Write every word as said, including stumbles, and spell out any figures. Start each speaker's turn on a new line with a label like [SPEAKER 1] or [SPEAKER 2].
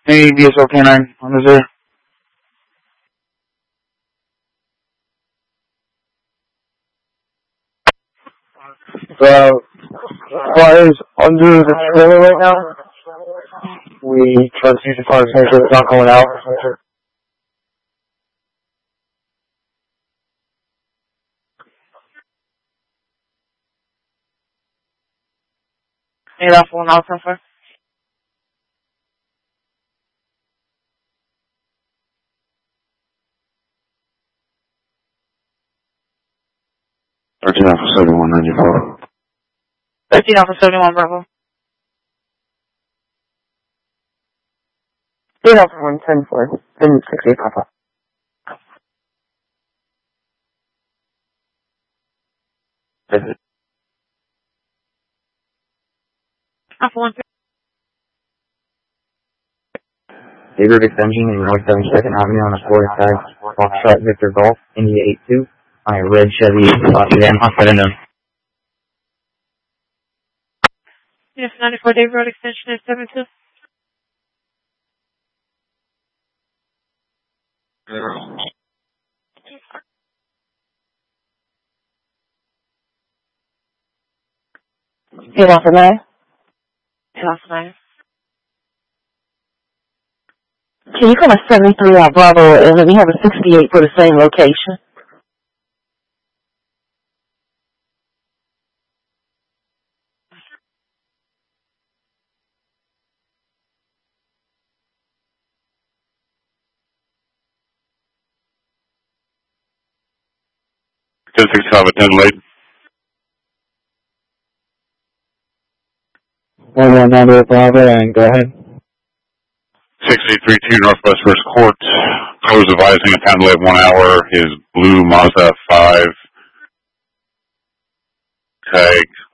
[SPEAKER 1] Any D S L canine on this area? The car is under the trailer right now. We try to use the car to make sure it's not going out. Any last one out, sir? thirteen Alpha seventy-one ninety-four. thirteen Alpha seventy-one, Bravo. thirteen Alpha one ten four. Then sixty-eight Papa. Alpha one. Neighborhood extension in North seventy-second Avenue on the fourth side. Foxtrot Victor Golf, India eight two. On a red Chevy uh, sedan, outside and down. Yes, ninety-four Dave Road extension is seven two. Hey, Alpha nine. Hey, Alpha nine. Can you come at seventy-three out Bravo, and then we have a sixty-eight for the same location?
[SPEAKER 2] ten sixty-five at ten late.
[SPEAKER 1] one one nine eight Bravo, and go ahead.
[SPEAKER 2] six eight three two Northwest First Court. I was advising a time delay of one hour. His blue Mazda five tag